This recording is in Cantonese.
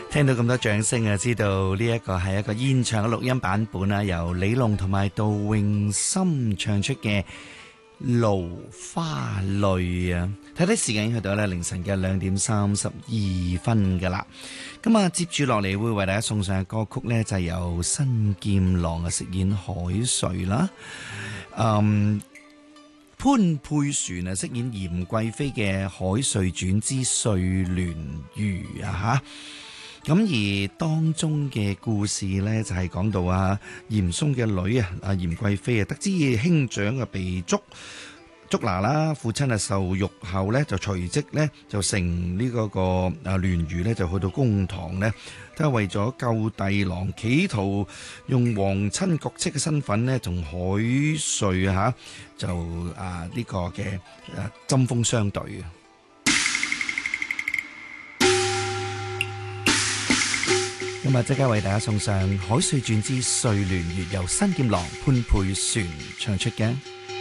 聽到咁多掌聲啊，知道呢一個係一個現場嘅錄音版本啊，由李龍同埋杜詠心唱出嘅蘆花淚啊。睇睇時間已經去到凌晨嘅2:32噶啦。咁啊，接住落嚟會為大家送上嘅歌曲呢，就係由新劍郎啊飾演海瑞啦。潘佩璇啊飾演嚴貴妃嘅《海瑞傳之睡蓮魚》啊吓，咁而當中嘅故事呢，就係講到嚴嵩嘅女啊嚴貴妃啊得知兄長啊被捉拿啦，父親受辱後呢，就隨即呢，就乘呢個蓮魚呢，就去到公堂呢，都係為咗救弟郎，企圖用皇親國戚嘅身份呢，同海瑞就呢個嘅針鋒相對啊！咁啊，即刻為大家送上《海瑞傳之睡蓮月》，由新劍郎潘佩璇唱出嘅。